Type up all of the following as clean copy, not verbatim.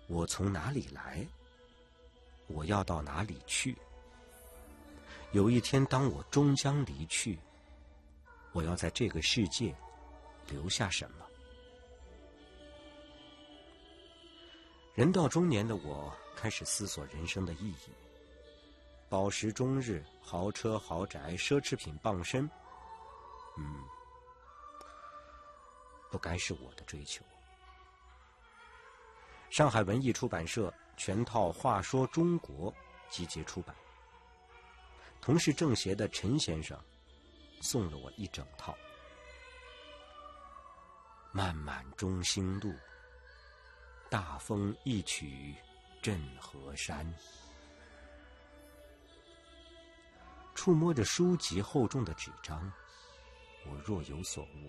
我从哪里来？我要到哪里去？有一天，当我终将离去，我要在这个世界留下什么？人到中年的我开始思索人生的意义。饱食终日，豪车豪宅，奢侈品傍身，不该是我的追求。上海文艺出版社全套《话说中国》集结出版，同是政协的陈先生送了我一整套。漫漫中兴路，大风一曲震河山。触摸着书籍厚重的纸张，我若有所悟。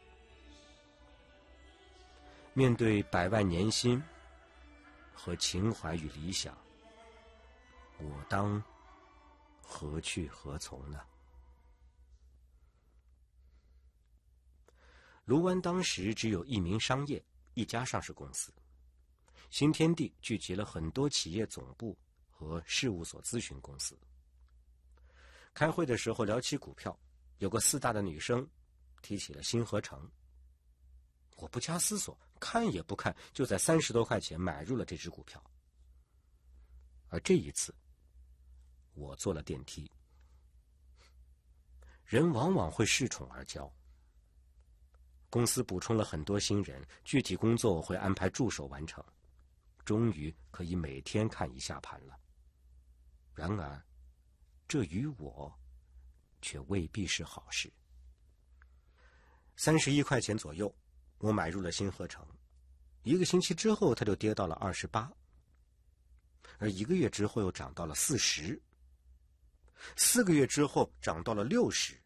面对百万年薪和情怀与理想，我当何去何从呢？卢湾当时只有一名商业，一家上市公司。新天地聚集了很多企业总部和事务所咨询公司。开会的时候聊起股票，有个4大的女生提起了新合成。我不加思索，看也不看，就在30多块钱买入了这只股票。而这一次，我坐了电梯。人往往会恃宠而骄。公司补充了很多新人，具体工作我会安排助手完成，终于可以每天看一下盘了。然而，这于我却未必是好事。31块钱左右，我买入了新合成，1个星期之后它就跌到了28，而1个月之后又涨到了40， 4个月之后涨到了60。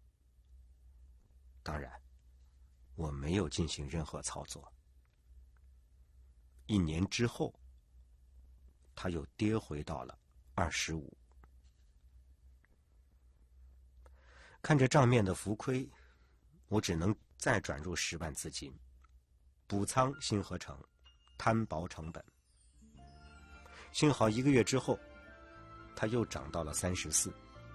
当然，我没有进行任何操作。1年之后，它又跌回到了25。看着账面的浮亏，我只能再转入10万资金，补仓新合成，摊薄成本。幸好1个月之后，它又涨到了34。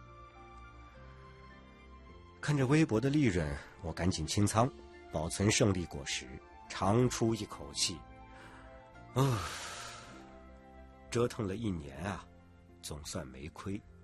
看着微薄的利润，我赶紧清仓，保存胜利果实，长出一口气。折腾了1年啊，总算没亏。